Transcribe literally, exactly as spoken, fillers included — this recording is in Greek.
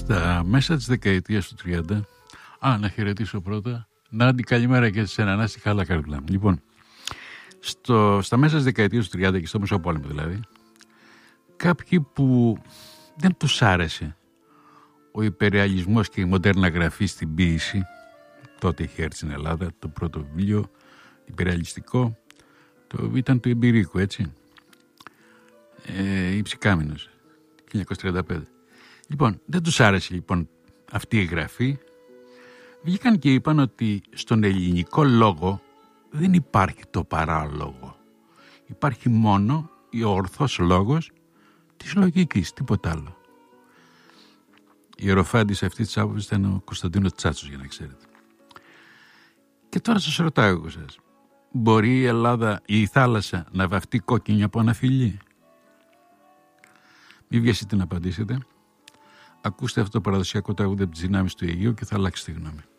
Στα μέσα της δεκαετίας του τριάντα, α, να χαιρετήσω πρώτα, Νάντι, καλημέρα και σε έναν, να στη καλά καρδιά. Λοιπόν, στο, στα μέσα της δεκαετίας του τριάντα και στο Μεσοπόλεμο δηλαδή, κάποιοι που δεν τους άρεσε ο υπερρεαλισμός και η μοντέρνα γραφή στην ποίηση, τότε είχε έρθει στην Ελλάδα το πρώτο βιβλίο υπερρεαλιστικό, το ήταν του Εμπειρίκου, έτσι, ε, η Ψικάμινος, χίλια εννιακόσια τριάντα πέντε. Λοιπόν, δεν τους άρεσε λοιπόν αυτή η γραφή. Βγήκαν και είπαν ότι στον ελληνικό λόγο δεν υπάρχει το παράλογο. Υπάρχει μόνο ο ορθός λόγος της λογικής, τίποτα άλλο. Ιεροφάντης αυτή της άποψης ήταν ο Κωνσταντίνος Τσάτσος, για να ξέρετε. Και τώρα σας ρωτάω εγώ σας, μπορεί η Ελλάδα ή η θάλασσα να βαφτεί κόκκινη από ένα φιλί? Μην βιαστείτε να απαντήσετε. Ακούστε αυτό το παραδοσιακό τραγούδι από τις δυνάμεις του Αιγαίου και θα αλλάξει τη γνώμη.